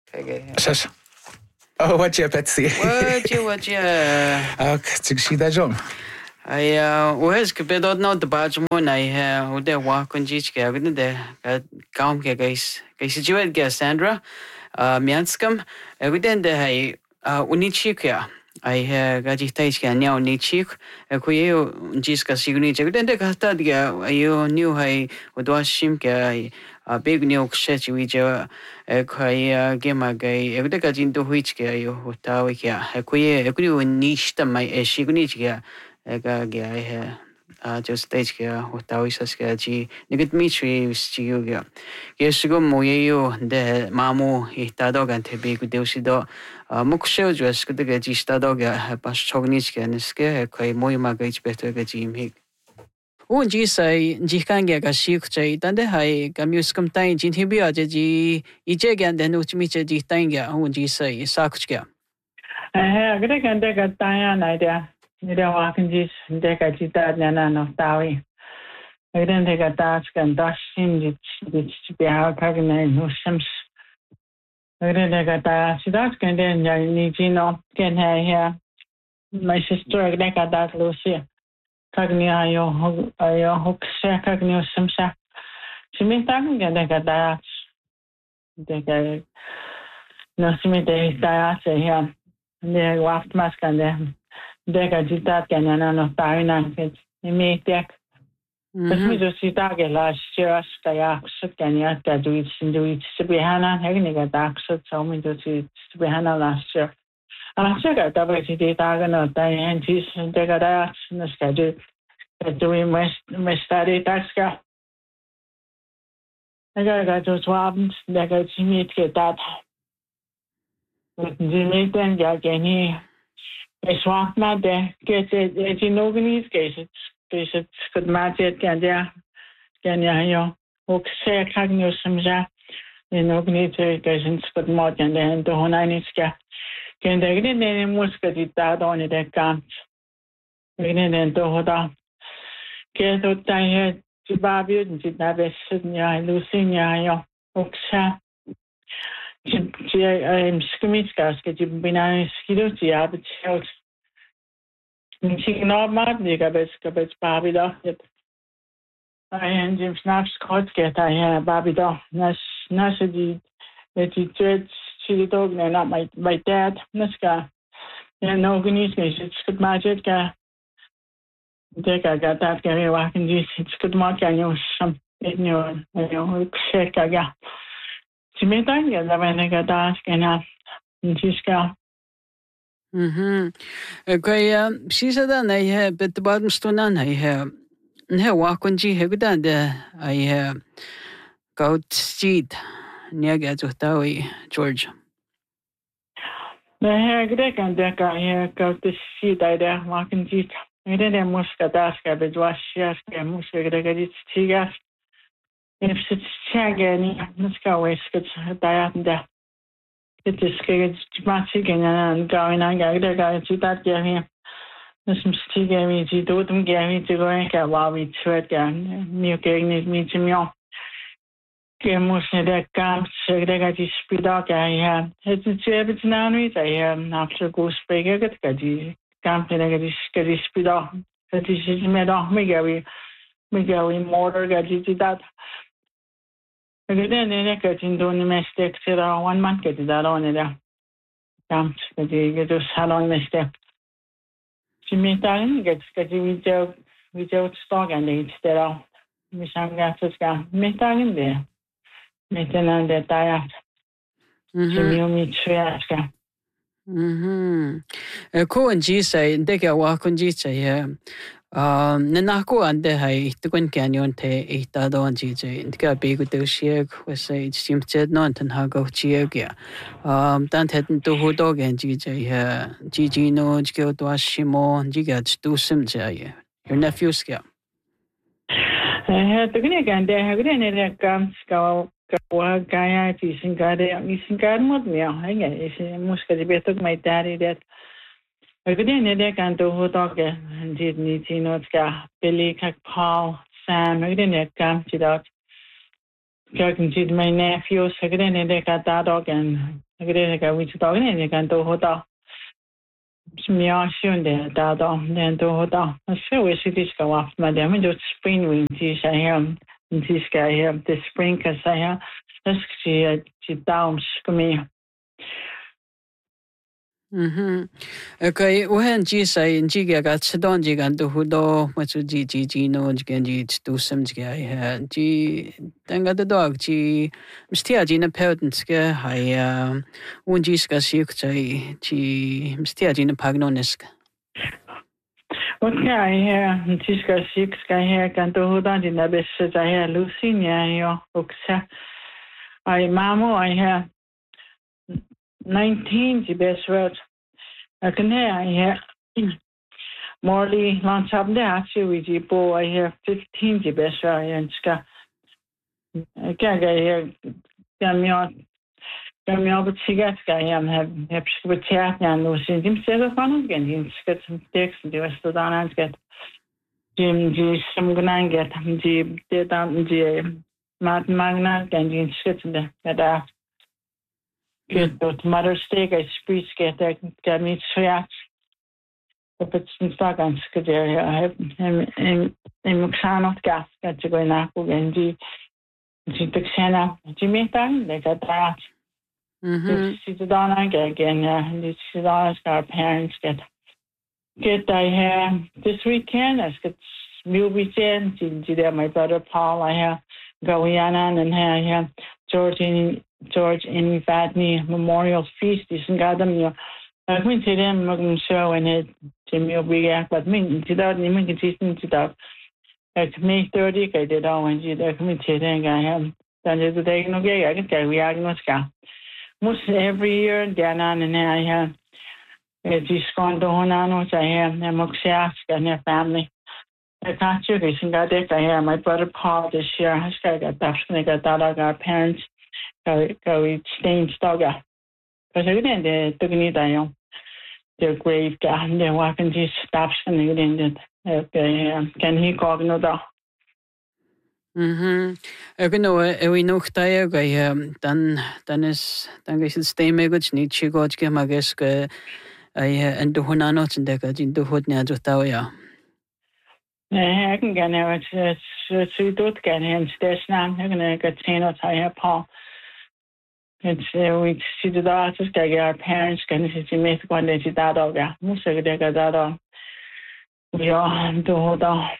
Shush. Oh, what you, Betsy? What you? She da jong. Where's the bed out now the badge moon I would there walk on Gich Gavin there. Calm guys. Guys, you get Sandra. Mianskam. Everything there. Unichika. I gaji taika now nichik. A queer Jiska signature. Then the Castadia, you knew I would wash Shimka. A big new shet which a game a gay. Every got into which you would tell here. A queer, a queer niche my signature. Ega just stage kia utawi saska ji nigat mitri stiuga yesugo moyeyo de mamu itado gante be gudeusido muksho just kudaga ji stado ga pas chognich ga neske kai moyma ga ich better ga ji mi un ji sai ji kan ga shik chai tande hai ga muskum tai jin hibi a ji ije ga den uchmi che ji tai ga un ji sai sakuch ga agre kan de ga tai na dia Nida walking this decadita nana no tawi. I didn't take a task and dash in which be how cognize no sims. I didn't take a task, that's can then Nijino can have here. My sister, like that Lucia. Cognia, your hook, cognious simsa. She may talking and take a task. They no simi day diet here. They waft mask and them. Dega jitat kanana no taina it metek. But me just sita ge last year kaya sut kanya ta do it sibihana hegniga daksut so me just sibihana last year. Last year ta ba sita ta no ta and this dega da no schedule doing my study taska. I got to swap dega chimit ke that. But Jimmy then ya geni I swap my day, get it in organized cases. Cases could match it, can ya, hook say a cognitive simja in organized cases could more than the end to Honaniska. Can they get in any musket that on it that comes? Within and to Hoda. Get out here to Babu and did not be sitting ya, losing ya, hooksa. I'm skimming casket, you've been on skill, but she not mad, Nicabets, Barbie dog. I am Jim Snaps Scott get I have Barbie dog. Nasty, that he dreads, she dog, and not my dad, Naska. And no goodness, it's good magic. Dick, I got that guy walking this, it's good mark, I know some in your, check, I got. She made that get when I got asked and she's got. Kaya sisa da na ihe bet badum stuna na ihe ne wakunji hegda de ai gout seed nega jotawi George. The hair grek and deck I hear gout seed I there wakunji. I didn't muska daska bet was shaska muska grek tigas. If it's chagany, let's go away skits diet and death. It is magic and going on. I got to that game. There's some stick game. You do them game to go and get while we tread again. New game is me to me. Game was that camp, so they got this speed up. I have it's a now. I have after go speak. I got the camp and I got this speed up. That is made off me. We go motor got to that. I got into the mistakes. 1 month get that on it. Camps that you get to salon mistake. She made time gets without stock and it's there. We some gas is got made time there. Meeting on the tire. She knew me traska. Ko and G say, they get walk on G say, Nanako and the high to go canyon te eat that on GJ. The big with the shag was say it seems said not and how go chiagia. Don't head to Hodog and GJ, GG no, go to Ashimo, Gigats do some jay. Your nephew's girl. The Gnigan, they have any comes go. Gaya is in Garmod meal. I guess Muscat better my daddy that I couldn't they can do who dog and did need to know Billy, Paul, Sam, I didn't come to that. Kirk did my nephews, I couldn't they got that dog and 그래 가 위치 도네 간도 호다 심야시운데 다도 nen도 호다 so is this go off madam just spring winds I am this guy here the spring cuz I have this down skumi Okay, uhen ji sai ji ga chadon ji gan do hudo machu ji no ji ji tu sam ji ha ji tanga the dog ji mstia ji na peltens ge hai un ji ska siuk chai ji mstia ji na pagnonesk. Okay, I this guy six guy here can do hudan ji na bes ja here Lucinia yo oksa I mamo I have 19 the best word. I can hear I have Morley lunch up there actually with boy I have 15 the best word and ska. I can't get here. Kan jag betyga ska jag have sekretariat jag nu sen dim ser fan igen in ska som text det var så där han ska Jim som gnan get Jim det dan Jim magna kan din ska det där Good Mother's Day I speech get that got me react if it's stuck on skeder I have in muksanot gas got to go na ko genji Jitxena Jimita they got that she's done again this is our parents get I have this weekend I got movie there my brother Paul I have Guyana and I have George and Vadney Memorial Feast isn't got them you I went to them show and it Jimmy big but me to that you can teach to that at May 30 I did all when you there committed and I have done it today no gay I can tell we are going to most every year Diana and I have this gone on which I have and Moxias and their family I can't you got it I have my brother Paul this year I got that our parents go stain stoga because again they took me down their grave down they're walking these stops and again can he call no da Genau, we noch da dann ist stemme gut nicht chigot ke mages ke en do honano tsende ka jin do hot nya jota ya I can get now it's dot can and station I'm going to get seen out I Paul it's we see the doctors get our parents can see me one day that dog most of the that we all do hold on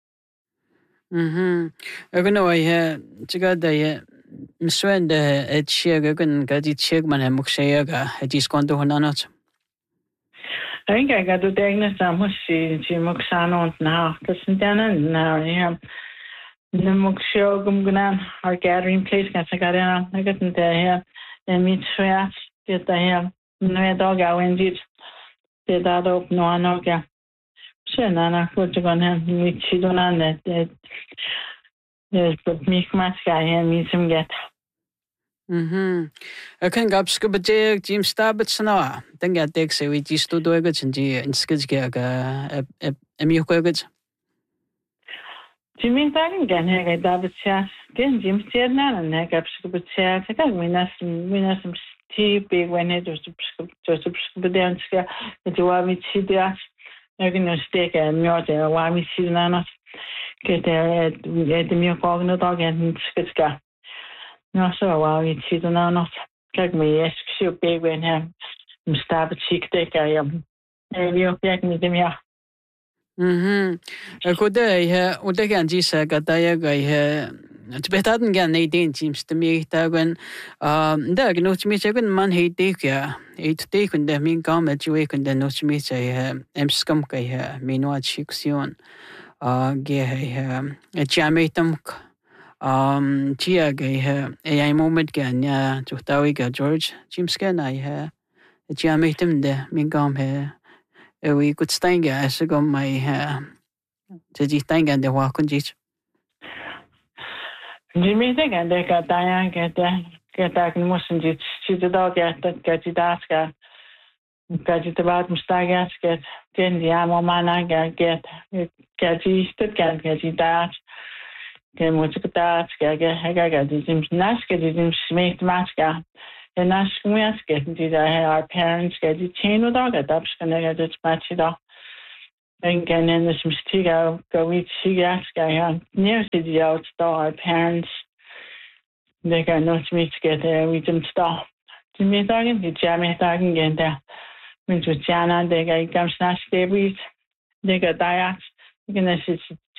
Genau, chiga da miswen de et chiga gun ga di chig man hem mukshe ga dis konto honano I think I got to diagnose mushi muksano now because then now yeah the muksho gumgunan our gathering place can I got in there and meet sweat get there no dog I went it did that up no ga Nana go to go and meet Chidona that there's but me much guy and meet him get I can gap skubajek Jim Stabbits na then get take say we just to do a good and skits ga emi ko good Jimmy Tagging again I David Chas again Jim said na and I gap skubajek I got we some tea big when it was to skubajek that you want me to do jag kan just steka mjöte och vad vi ser annars get det mjög gångna dagen ska ja så vad vi ser annars jag mig ska big when hem måste chickdeka vi jag med dem ja Ko de och det kan ju säga att jag det betaden gan nej den teams det mig tagen där nog mig jag kan man hej ja det kun det min kom att ju kun det nog mig jag skam kai min vad chixion ge jamitam chia ge ai moment gan ja to tawi ga George James kan ai jamitam det min kom we could stanga så går mig det de stanga det var kun dit Jimmy tänker det kan Diane get that måste dit sitta då get det där ska det vart måste get den ja mamma get det kan det där det måste det ska get det nästa det smäkt maska then that's we ask getting to our parents get the chain with dog at ups gonna get it match it off. And then there's some stiga go eat cigarettes guy near the out our parents they got no to meet to get we them stop. To me talking the jammy talking again there. When to Jana they got comes not stable they got diets. You can